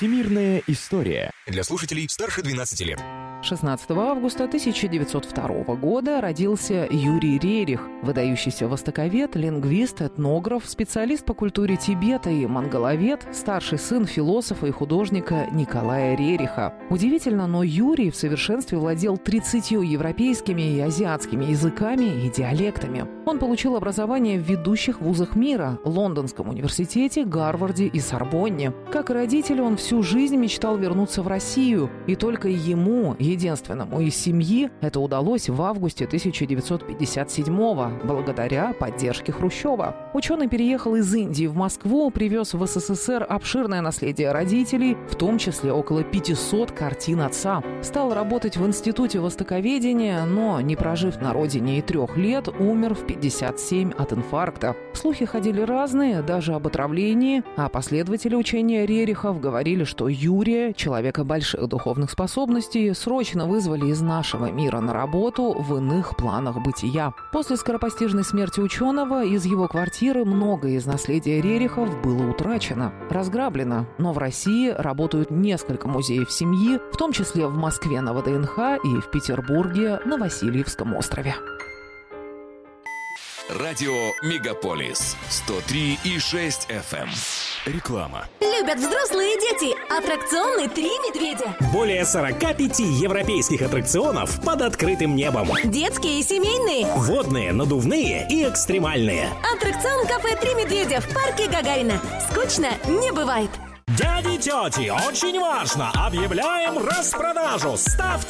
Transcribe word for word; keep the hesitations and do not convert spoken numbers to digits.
Всемирная история. Для слушателей старше двенадцати лет. шестнадцатого августа тысяча девятьсот второго года родился Юрий Рерих, выдающийся востоковед, лингвист, этнограф, специалист по культуре Тибета и монголовед, старший сын философа и художника Николая Рериха. Удивительно, но Юрий в совершенстве владел тридцатью европейскими и азиатскими языками и диалектами. Он получил образование в ведущих вузах мира – Лондонском университете, Гарварде и Сорбонне. Как и родители, он всю жизнь мечтал вернуться в Россию, и только ему, единственному из семьи, это удалось в августе тысяча девятьсот пятьдесят седьмого, благодаря поддержке Хрущева. Ученый переехал из Индии в Москву, привез в СССР обширное наследие родителей, в том числе около пятисот картин отца. Стал работать в Институте востоковедения, но, не прожив на родине и трех лет, умер в пятьдесят семь от инфаркта. Слухи ходили разные, даже об отравлении, а последователи учения Рерихов говорили, что Юрия, человека больших духовных способностей, срочно вызвали из нашего мира на работу в иных планах бытия. После скоропостижной смерти ученого из его квартиры многое из наследия Рерихов было утрачено, разграблено, но в России работают несколько музеев семьи, в том числе в Москве на ВДНХ и в Петербурге на Васильевском острове. Радио Мегаполис сто три и шесть эф эм. Реклама. Любят взрослые и дети. Аттракционы «Три медведя». Более сорока пяти европейских аттракционов под открытым небом. Детские и семейные. Водные, надувные и экстремальные. Аттракцион кафе «Три медведя» в парке Гагарина. Скучно не бывает. Дяди и тети, очень важно! Объявляем распродажу! Ставьте